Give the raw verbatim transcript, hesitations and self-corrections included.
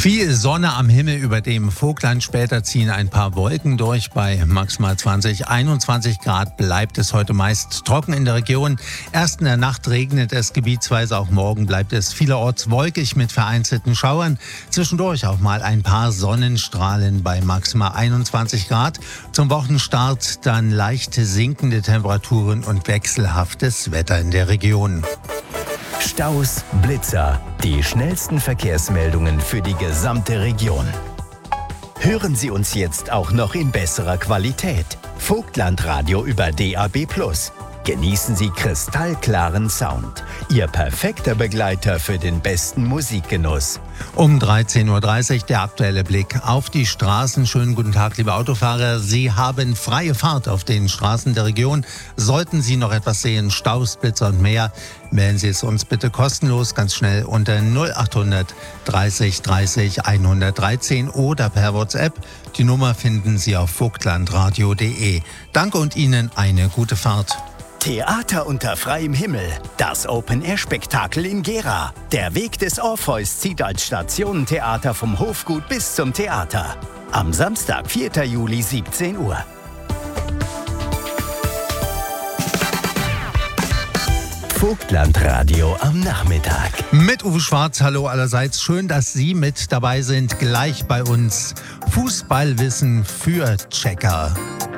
Viel Sonne am Himmel über dem Vogtland, später ziehen ein paar Wolken durch. Bei maximal zwanzig, einundzwanzig Grad bleibt es heute meist trocken in der Region. Erst in der Nacht regnet es gebietsweise, auch morgen bleibt es vielerorts wolkig mit vereinzelten Schauern. Zwischendurch auch mal ein paar Sonnenstrahlen bei maximal einundzwanzig Grad. Zum Wochenstart dann leicht sinkende Temperaturen und wechselhaftes Wetter in der Region. Staus, Blitzer, die schnellsten Verkehrsmeldungen für die gesamte Region. Hören Sie uns jetzt auch noch in besserer Qualität. Vogtlandradio über D A B plus. Genießen Sie kristallklaren Sound. Ihr perfekter Begleiter für den besten Musikgenuss. Um dreizehn Uhr dreißig der aktuelle Blick auf die Straßen. Schönen guten Tag, liebe Autofahrer. Sie haben freie Fahrt auf den Straßen der Region. Sollten Sie noch etwas sehen, Staus, Blitzer und mehr, melden Sie es uns bitte kostenlos, ganz schnell unter null achthundert dreißig dreißig hundertdreizehn oder per WhatsApp. Die Nummer finden Sie auf vogtlandradio punkt de. Danke und Ihnen eine gute Fahrt. Theater unter freiem Himmel. Das Open-Air-Spektakel in Gera. Der Weg des Orpheus zieht als Stationentheater vom Hofgut bis zum Theater. Am Samstag, vierter Juli, siebzehn Uhr. Vogtlandradio am Nachmittag. Mit Uwe Schwarz, hallo allerseits. Schön, dass Sie mit dabei sind. Gleich bei uns Fußballwissen für Checker.